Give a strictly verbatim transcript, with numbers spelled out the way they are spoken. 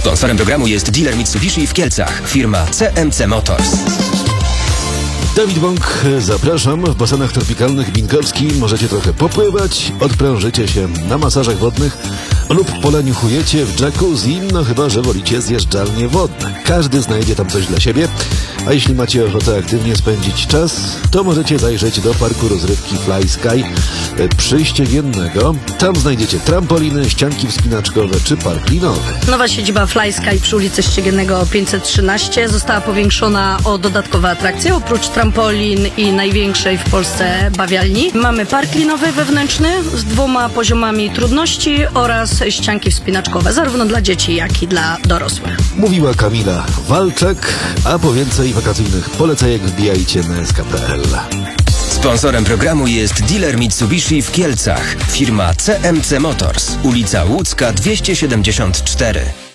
Sponsorem programu jest dealer Mitsubishi w Kielcach, firma C M C Motors. Dawid Bąk, zapraszam. W basenach tropikalnych Binkowski możecie trochę popływać, odprężycie się na masażach wodnych lub poleniuchujecie w jacuzzi, no chyba że wolicie zjeżdżalnie wodne. Każdy znajdzie tam coś dla siebie, a jeśli macie ochotę aktywnie spędzić czas, to możecie zajrzeć do parku rozrywki Fly Sky Przyściegiennego. Tam znajdziecie trampoliny, ścianki wspinaczkowe czy park linowy. Nowa siedziba Fly Sky przy ulicy Ściegiennego pięćset trzynaście została powiększona o dodatkowe atrakcje. Oprócz trampolin i największej w Polsce bawialni mamy park linowy wewnętrzny z dwoma poziomami trudności oraz ścianki wspinaczkowe, zarówno dla dzieci, jak i dla dorosłych. Mówiła Kamila Walczak, a po więcej wakacyjnych polecajek wbijajcie na s k kropka p l. Sponsorem programu jest dealer Mitsubishi w Kielcach, firma C M C Motors, ulica Łódzka dwieście siedemdziesiąt cztery.